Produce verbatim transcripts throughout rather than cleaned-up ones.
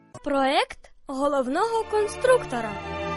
Проект головного конструктора.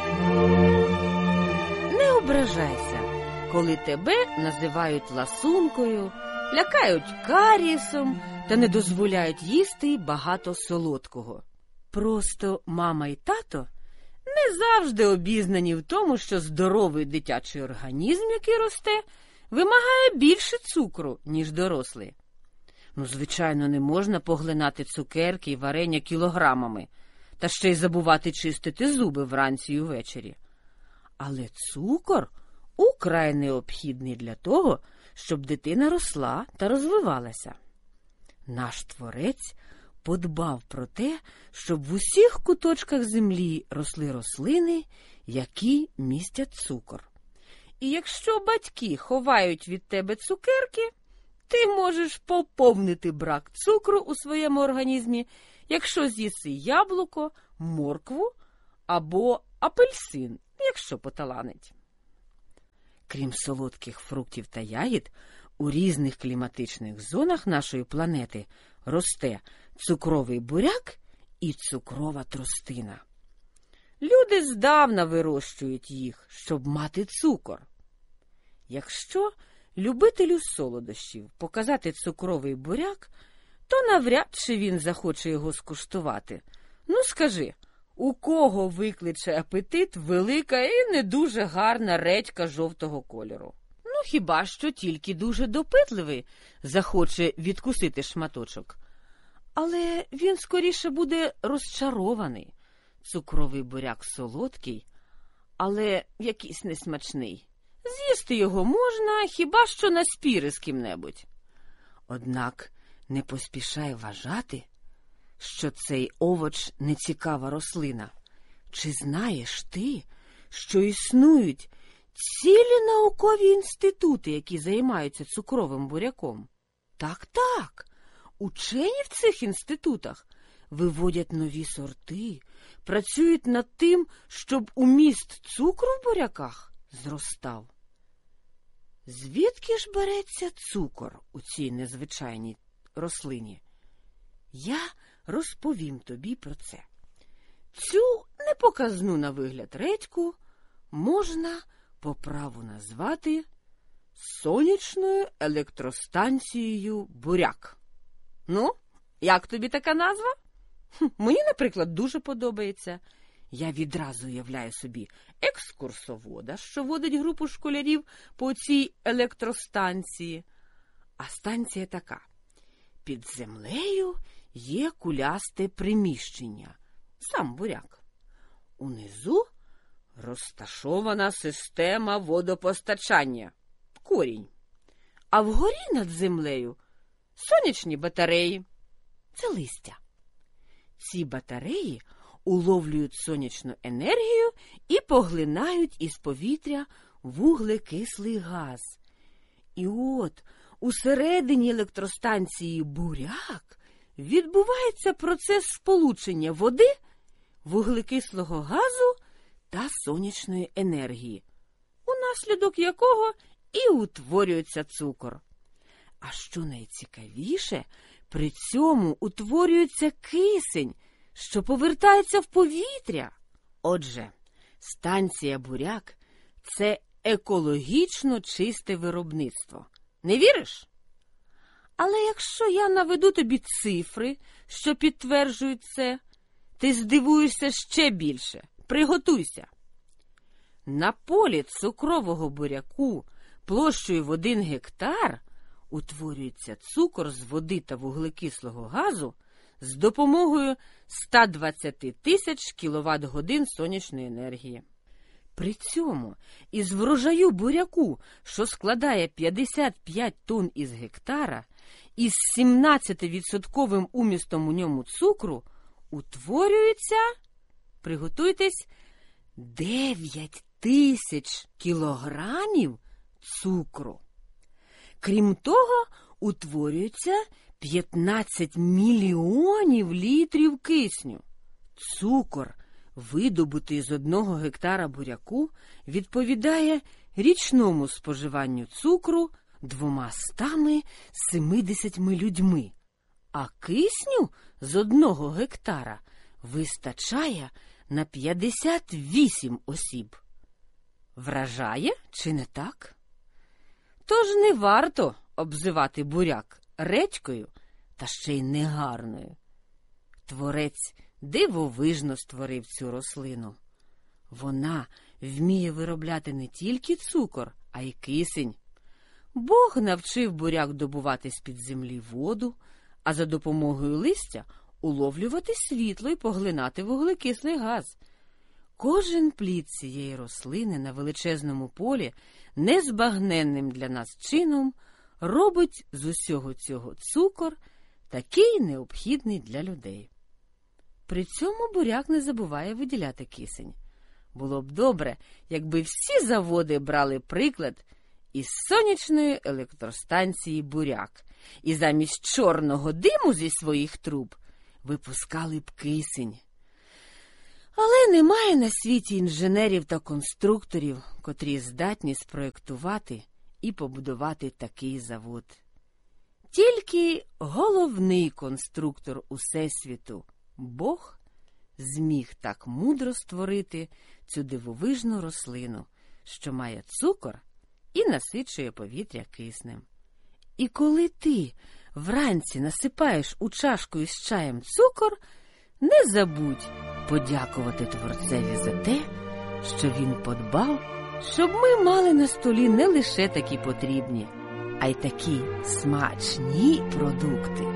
Не ображайся, коли тебе називають ласункою, лякають карієсом та не дозволяють їсти багато солодкого. Просто мама і тато не завжди обізнані в тому, що здоровий дитячий організм, який росте, вимагає більше цукру, ніж дорослий. Ну, звичайно, не можна поглинати цукерки і варення кілограмами, та ще й забувати чистити зуби вранці і ввечері. Але цукор украй необхідний для того, щоб дитина росла та розвивалася. Наш Творець подбав про те, щоб в усіх куточках землі росли рослини, які містять цукор. І якщо батьки ховають від тебе цукерки, ти можеш поповнити брак цукру у своєму організмі, якщо з'їси яблуко, моркву або апельсин, якщо поталанить. Крім солодких фруктів та ягід, у різних кліматичних зонах нашої планети росте цукровий буряк і цукрова тростина. Люди здавна вирощують їх, щоб мати цукор. Якщо любителю солодощів показати цукровий буряк, то навряд чи він захоче його скуштувати. Ну скажи, у кого викличе апетит велика і не дуже гарна редька жовтого кольору? Ну хіба що тільки дуже допитливий захоче відкусити шматочок. Але він скоріше буде розчарований. Цукровий буряк солодкий, але якийсь несмачний. З'їсти його можна, хіба що на спіри з ким-небудь. Однак не поспішай вважати, що цей овоч нецікава рослина. Чи знаєш ти, що існують цілі наукові інститути, які займаються цукровим буряком? Так-так, учені в цих інститутах виводять нові сорти, працюють над тим, щоб уміст цукру в буряках зростав. Звідки ж береться цукор у цій незвичайній рослині? Я розповім тобі про це. Цю непоказну на вигляд редьку можна по праву назвати сонячною електростанцією буряк. Ну, як тобі така назва? Хм, мені, наприклад, дуже подобається. Я відразу уявляю собі екскурсовода, що водить групу школярів по цій електростанції. А станція така. Під землею є кулясте приміщення, сам буряк. Унизу розташована система водопостачання, корінь. А вгорі над землею сонячні батареї, це листя. Ці батареї уловлюють сонячну енергію і поглинають із повітря вуглекислий газ. І от усередині електростанції буряк відбувається процес сполучення води, вуглекислого газу та сонячної енергії, унаслідок якого і утворюється цукор. А що найцікавіше, при цьому утворюється кисень, що повертається в повітря. Отже, станція буряк – це екологічно чисте виробництво. Не віриш? Але якщо я наведу тобі цифри, що підтверджують це, ти здивуєшся ще більше. Приготуйся. На полі цукрового буряку площею в один гектар утворюється цукор з води та вуглекислого газу з допомогою ста двадцяти тисяч кіловат-годин сонячної енергії. При цьому із врожаю буряку, що складає п'ятдесят п'ять тонн із гектара, із сімнадцятивідсотковим умістом у ньому цукру, утворюється, приготуйтесь, дев'ять тисяч кілограмів цукру. Крім того, утворюється п'ятнадцять мільйонів літрів кисню. Цукор, видобутий з одного гектара буряку, відповідає річному споживанню цукру двомастами семидесятьми людьми, а кисню з одного гектара вистачає на п'ятдесят вісім осіб. Вражає, чи не так? Тож не варто обзивати буряк редькою та ще й негарною. Творець дивовижно створив цю рослину. Вона вміє виробляти не тільки цукор, а й кисень. Бог навчив буряк добувати з-під землі воду, а за допомогою листя уловлювати світло і поглинати вуглекислий газ. Кожен плід цієї рослини на величезному полі незбагненним для нас чином робить з усього цього цукор, такий необхідний для людей. При цьому буряк не забуває виділяти кисень. Було б добре, якби всі заводи брали приклад із сонячної електростанції «Буряк» і замість чорного диму зі своїх труб випускали б кисень. Але немає на світі інженерів та конструкторів, котрі здатні спроєктувати і побудувати такий завод. Тільки головний конструктор усесвіту – Бог зміг так мудро створити цю дивовижну рослину, що має цукор і насичує повітря киснем. І коли ти вранці насипаєш у чашку із чаєм цукор, не забудь подякувати Творцеві за те, що він подбав, щоб ми мали на столі не лише такі потрібні, а й такі смачні продукти.